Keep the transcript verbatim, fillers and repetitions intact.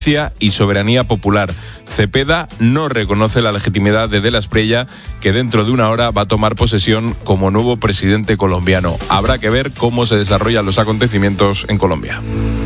y soberanía popular. Cepeda no reconoce la legitimidad de De la Espriella, que dentro de una hora va a tomar posesión como nuevo presidente colombiano. Habrá que ver cómo se desarrollan los acontecimientos en Colombia.